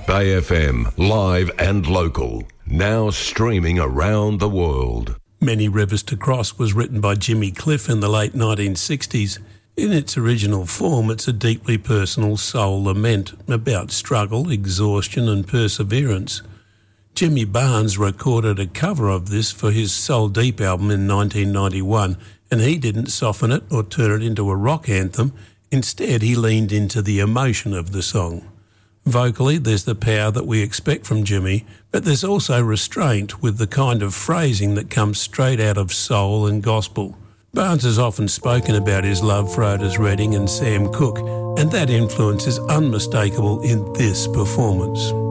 Bay FM, live and local. Now streaming around the world. Many Rivers to Cross was written by Jimmy Cliff in the late 1960s. In its original form, it's a deeply personal soul lament about struggle, exhaustion and perseverance. Jimmy Barnes recorded a cover of this for his Soul Deep album in 1991, and he didn't soften it or turn it into a rock anthem. Instead, he leaned into the emotion of the song. Vocally, there's the power that we expect from Jimmy, but there's also restraint with the kind of phrasing that comes straight out of soul and gospel. Barnes has often spoken about his love for Otis Redding and Sam Cooke, and that influence is unmistakable in this performance.